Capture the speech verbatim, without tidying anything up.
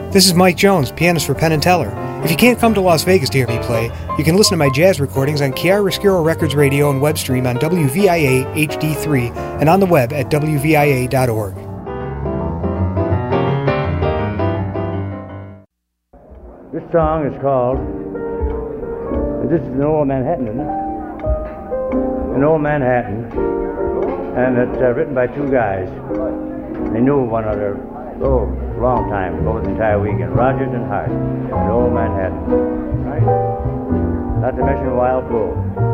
This is Mike Jones, pianist for Penn and Teller. If you can't come to Las Vegas to hear me play, you can listen to my jazz recordings on Chiaroscuro Records Radio and web stream on W V I A H D three and on the web at W V I A dot org. This song is called, this is an old Manhattan, isn't it? An old Manhattan, and it's uh, written by two guys. They knew one another, oh, a long time, over the entire weekend. Rogers and Hart, an old Manhattan. Right? Not to mention Wild Bull.